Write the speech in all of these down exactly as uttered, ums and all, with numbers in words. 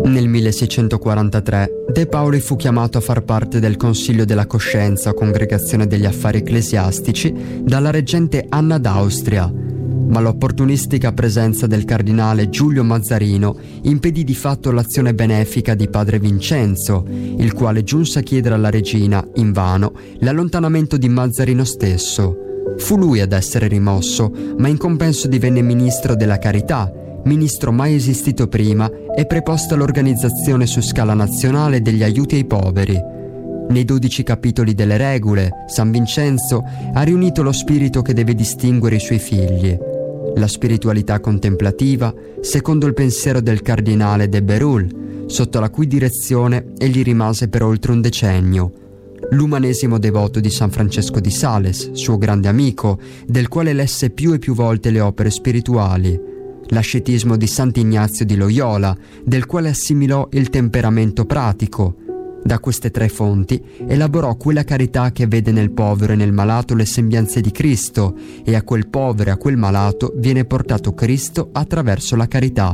Nel milleseicentoquarantatré De Paoli fu chiamato a far parte del Consiglio della Coscienza, Congregazione degli Affari Ecclesiastici, dalla reggente Anna d'Austria, ma l'opportunistica presenza del cardinale Giulio Mazzarino impedì di fatto l'azione benefica di padre Vincenzo, il quale giunse a chiedere alla regina, invano, l'allontanamento di Mazzarino stesso. Fu lui ad essere rimosso, ma in compenso divenne ministro della carità, ministro mai esistito prima e preposto all'organizzazione su scala nazionale degli aiuti ai poveri. Nei dodici capitoli delle regole, San Vincenzo ha riunito lo spirito che deve distinguere i suoi figli. La spiritualità contemplativa, secondo il pensiero del cardinale de Bérulle, sotto la cui direzione egli rimase per oltre un decennio. L'umanesimo devoto di San Francesco di Sales, suo grande amico, del quale lesse più e più volte le opere spirituali. L'ascetismo di Sant'Ignazio di Loyola, del quale assimilò il temperamento pratico. Da queste tre fonti elaborò quella carità che vede nel povero e nel malato le sembianze di Cristo, e a quel povero e a quel malato viene portato Cristo attraverso la carità.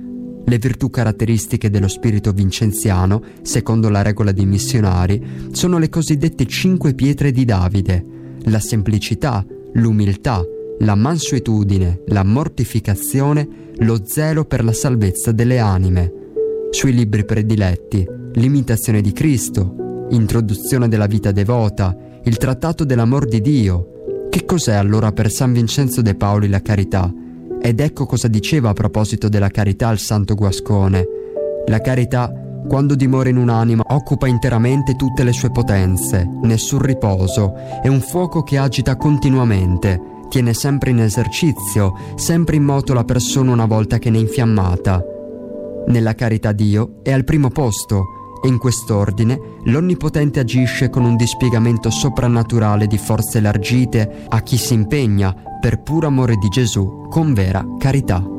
Le virtù caratteristiche dello spirito vincenziano, secondo la regola dei missionari, sono le cosiddette cinque pietre di Davide: la semplicità, l'umiltà, la mansuetudine, la mortificazione, lo zelo per la salvezza delle anime. Sui libri prediletti: l'imitazione di Cristo, introduzione della vita devota, il trattato dell'amor di Dio. Che cos'è allora per San Vincenzo de Paoli la carità? Ed ecco cosa diceva a proposito della carità il santo Guascone: la carità, quando dimora in un'anima, occupa interamente tutte le sue potenze, nessun riposo, è un fuoco che agita continuamente, tiene sempre in esercizio, sempre in moto la persona una volta che ne è infiammata. Nella carità Dio è al primo posto, e in quest'ordine l'Onnipotente agisce con un dispiegamento soprannaturale di forze elargite a chi si impegna, per puro amore di Gesù, con vera carità.